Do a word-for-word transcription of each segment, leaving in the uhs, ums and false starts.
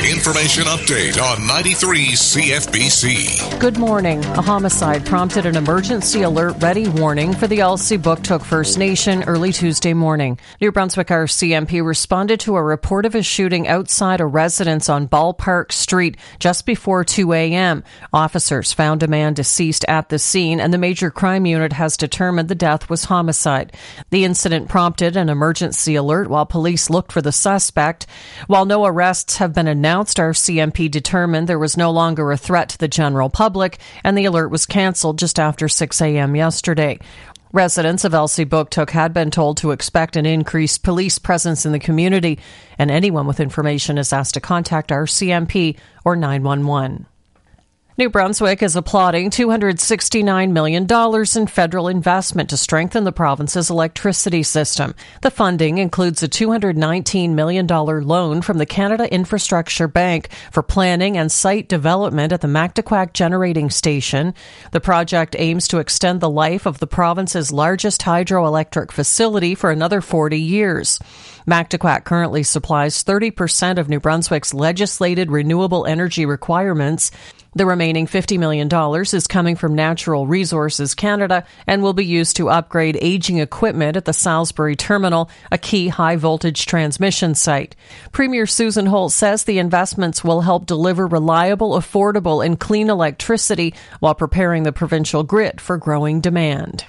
Information update on ninety-three C F B C. Good morning. A homicide prompted an emergency alert ready warning for the Elsipogtog First Nation early Tuesday morning. New Brunswick R C M P responded to a report of a shooting outside a residence on Ballpark Street just before two a.m. Officers found a man deceased at the scene, and the major crime unit has determined the death was homicide. The incident prompted an emergency alert while police looked for the suspect. While no arrests have been announced, R C M P determined there was no longer a threat to the general public, and the alert was cancelled just after six a.m. yesterday. Residents of Elsipogtog had been told to expect an increased police presence in the community, and anyone with information is asked to contact R C M P or nine one one. New Brunswick is applauding two hundred sixty-nine million dollars in federal investment to strengthen the province's electricity system. The funding includes a two hundred nineteen million dollars loan from the Canada Infrastructure Bank for planning and site development at the Mactaquac Generating Station. The project aims to extend the life of the province's largest hydroelectric facility for another forty years. Mactaquac currently supplies thirty percent of New Brunswick's legislated renewable energy requirements. The remaining fifty million dollars is coming from Natural Resources Canada and will be used to upgrade aging equipment at the Salisbury Terminal, a key high-voltage transmission site. Premier Susan Holt says the investments will help deliver reliable, affordable, and clean electricity while preparing the provincial grid for growing demand.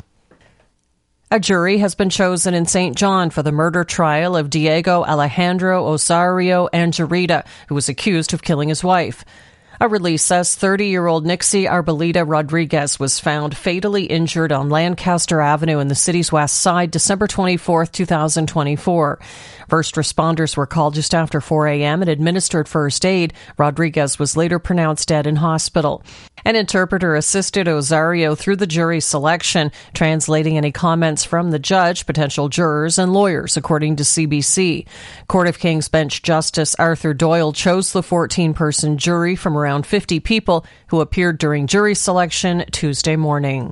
A jury has been chosen in Saint John for the murder trial of Diego Alejandro Osorio Angarita, who was accused of killing his wife. A release says thirty-year-old Nixie Arboleda Rodriguez was found fatally injured on Lancaster Avenue in the city's west side December twenty-fourth, twenty twenty-four. First responders were called just after four a.m. and administered first aid. Rodriguez was later pronounced dead in hospital. An interpreter assisted Osorio through the jury selection, translating any comments from the judge, potential jurors, and lawyers, according to C B C. Court of King's Bench Justice Arthur Doyle chose the fourteen-person jury from around fifty people who appeared during jury selection Tuesday morning.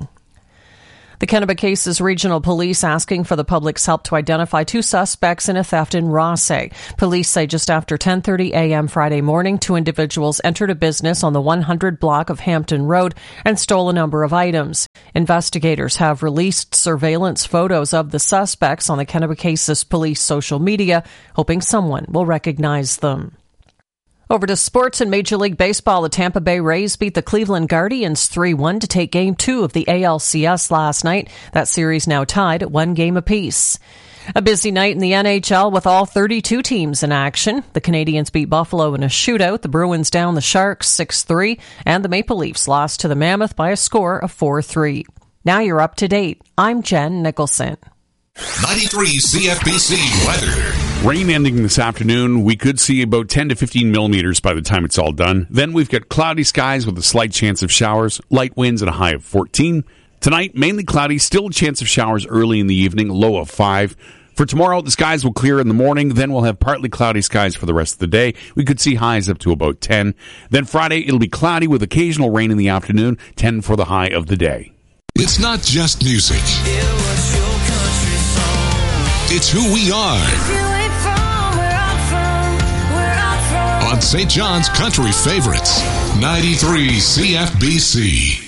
The Kennebecasis Regional Police asking for the public's help to identify two suspects in a theft in Rothesay. Police say just after ten thirty a.m. Friday morning, two individuals entered a business on the one hundred block of Hampton Road and stole a number of items. Investigators have released surveillance photos of the suspects on the Kennebecasis Police social media, hoping someone will recognize them. Over to sports in Major League Baseball. The Tampa Bay Rays beat the Cleveland Guardians three one to take Game two of the A L C S last night. That series now tied at one game apiece. A busy night in the N H L with all thirty-two teams in action. The Canadiens beat Buffalo in a shootout. The Bruins down the Sharks six three. And the Maple Leafs lost to the Mammoth by a score of four three. Now you're up to date. I'm Jen Nicholson. ninety-three C F B C weather. Rain ending this afternoon. We could see about ten to fifteen millimeters by the time it's all done. Then we've got cloudy skies with a slight chance of showers, light winds and a high of fourteen. Tonight, mainly cloudy, still a chance of showers early in the evening, low of five. For tomorrow, the skies will clear in the morning. Then we'll have partly cloudy skies for the rest of the day. We could see highs up to about ten. Then Friday, it'll be cloudy with occasional rain in the afternoon, ten for the high of the day. It's not just music. It's who we are. On Saint John's Country Favorites, ninety-three C F B C.